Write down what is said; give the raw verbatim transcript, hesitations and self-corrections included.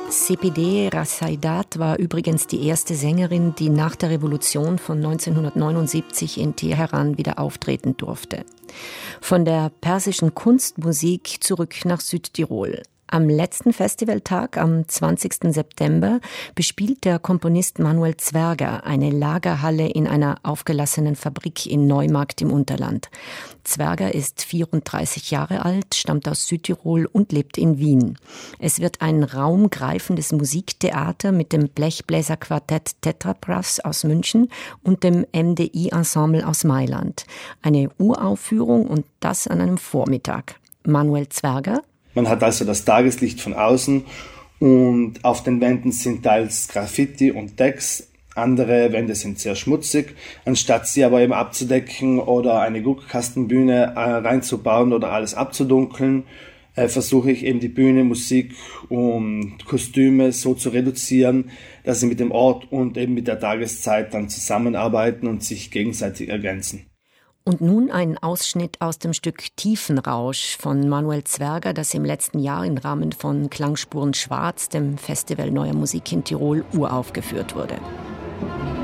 Sepideh Rassaidat war übrigens die erste Sängerin, die nach der Revolution von neunzehnhundertneunundsiebzig in Teheran wieder auftreten durfte. Von der persischen Kunstmusik zurück nach Südtirol. Am letzten Festivaltag, am zwanzigsten September, bespielt der Komponist Manuel Zwerger eine Lagerhalle in einer aufgelassenen Fabrik in Neumarkt im Unterland. Zwerger ist vierunddreißig Jahre alt, stammt aus Südtirol und lebt in Wien. Es wird ein raumgreifendes Musiktheater mit dem Blechbläserquartett Tetrabrass aus München und dem M D I-Ensemble aus Mailand. Eine Uraufführung und das an einem Vormittag. Manuel Zwerger: Man hat also das Tageslicht von außen und auf den Wänden sind teils Graffiti und Text. Andere Wände sind sehr schmutzig. Anstatt sie aber eben abzudecken oder eine Guckkastenbühne äh, reinzubauen oder alles abzudunkeln, äh, versuche ich eben die Bühne, Musik und Kostüme so zu reduzieren, dass sie mit dem Ort und eben mit der Tageszeit dann zusammenarbeiten und sich gegenseitig ergänzen. Und nun ein Ausschnitt aus dem Stück Tiefenrausch von Manuel Zwerger, das im letzten Jahr im Rahmen von Klangspuren Schwarz, dem Festival Neuer Musik in Tirol, uraufgeführt wurde.